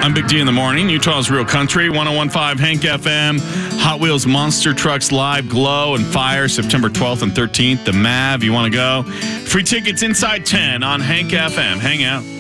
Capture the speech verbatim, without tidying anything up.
I'm Big D in the morning. Utah's Real Country, one oh one point five Hank F M. Hot Wheels Monster Trucks Live Glow and Fire, September twelfth and thirteenth. The M A V, you want to go? Free tickets inside ten on Hank F M. Hang out.